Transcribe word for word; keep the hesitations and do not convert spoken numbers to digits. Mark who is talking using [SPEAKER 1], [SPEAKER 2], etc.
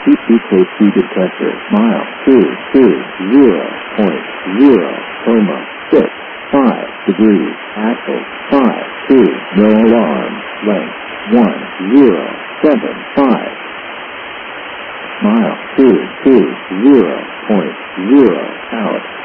[SPEAKER 1] E K G detector. Mile two two zero point zero coma six five degrees. Axle five two. No alarm. Length one zero seven five. Mile two two zero point zero out.